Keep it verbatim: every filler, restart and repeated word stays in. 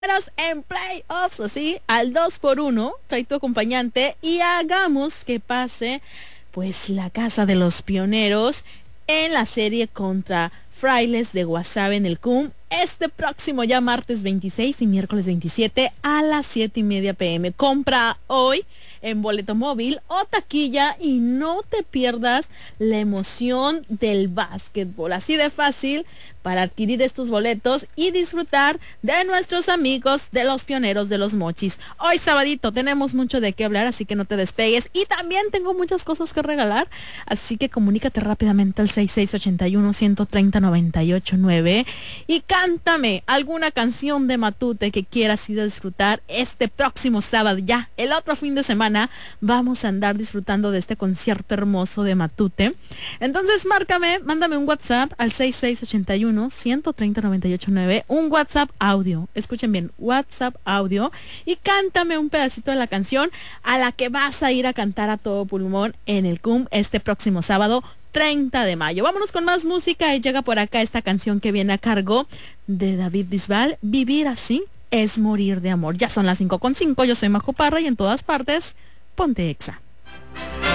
En playoffs, así, al dos por uno, trae tu acompañante y hagamos que pase, pues, la casa de los pioneros en la serie contra Frailes de Guasave en el C U M este próximo ya martes veintiséis y miércoles veintisiete a las siete y media pm. Compra hoy en boleto móvil o taquilla y no te pierdas la emoción del básquetbol. Así de fácil para adquirir estos boletos y disfrutar de nuestros amigos de los pioneros de los mochis. Hoy sabadito tenemos mucho de qué hablar, así que no te despegues. Y también tengo muchas cosas que regalar, así que comunícate rápidamente al seis seis ocho uno, uno tres cero, nueve ocho nueve y cántame alguna canción de Matute que quieras ir a disfrutar este próximo sábado. Ya, el otro fin de semana vamos a andar disfrutando de este concierto hermoso de Matute. Entonces márcame, mándame un WhatsApp al seis seis ocho uno, uno tres cero, nueve ocho nueve, un WhatsApp audio, escuchen bien, WhatsApp audio, y cántame un pedacito de la canción a la que vas a ir a cantar a todo pulmón en el C U M este próximo sábado treinta de mayo. Vámonos con más música y llega por acá esta canción que viene a cargo de David Bisbal, Vivir así es morir de amor. Ya son las cinco con cinco, yo soy Majo Parra y en todas partes, ponte Exa.